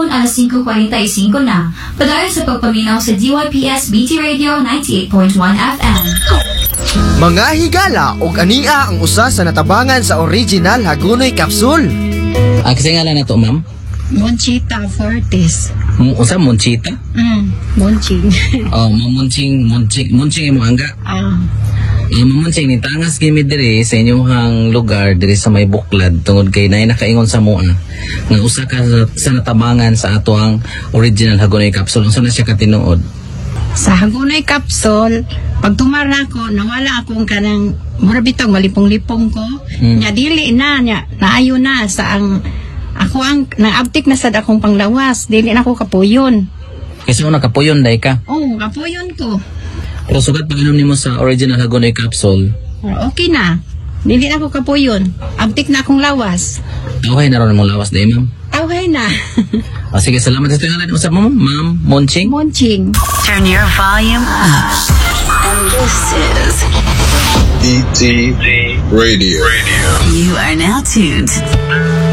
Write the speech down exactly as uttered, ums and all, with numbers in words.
hapon, alas singko forty-five na. Padayon sa pagpaminaw sa D Y P S B T Radio ninety-eight point one F M. Mga higala og ania ang usa sa natabangan sa original Hagonoy Capsule. Ah, kasi nga lang na to, ma'am? Monchita Fortis. M- Usa, Monchita? Mm, Monching. Oh, Mamunching, Munching, Munching mo angga. Ah. Uh, Mamunching, ni tangas gimi diri sa inyong lugar, diri sa may buklad, tungod kay naay nakaingon sa mua, nga usa ka sa, sa natabangan sa ato ang original Hagonoy Capsule. Unsa na siya katinuod? Sa Hagonoy Capsule, pag tumara ko, nawala akong kanang mura bitong malipong-lipong ko. Hmm. Nya dili na, nya, naayo na sa ang ako ang naabtik na sad akong panglawas, dili na ako kapuyon. Kasi mo nakapuyon day ka. Oh, kapuyon ko. Pero sugat pag inom nimo sa original Hagonoy Capsule, Okay na. Dili na ako kapuyon. Abtik na akong lawas. okay na ron mong lawas day, ma'am. Okay na. O sige, salamat sa tingalan mo sa ma'am, ma'am Monching. Monching. Turn your volume up. And this is B T Radio. Radio. You are now tuned